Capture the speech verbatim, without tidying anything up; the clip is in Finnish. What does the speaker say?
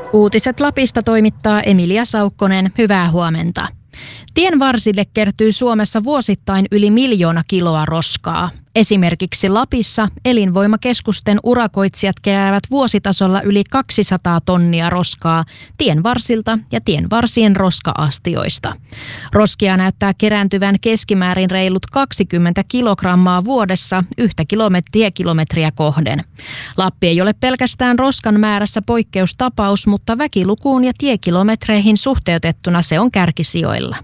Uutiset Lapista toimittaa Emilia Saukkonen. Hyvää huomenta. Tien varsille kertyy Suomessa vuosittain yli miljoona kiloa roskaa. Esimerkiksi Lapissa elinvoimakeskusten urakoitsijat keräävät vuositasolla yli kaksisataa tonnia roskaa tien varsilta ja tien varsien roska-astioista. Roskia näyttää kerääntyvän keskimäärin reilut kaksikymmentä kilogrammaa vuodessa yhtä kilomet- tiekilometriä kohden. Lappi ei ole pelkästään roskan määrässä poikkeustapaus, mutta väkilukuun ja tiekilometreihin suhteutettuna se on kärkisijoilla.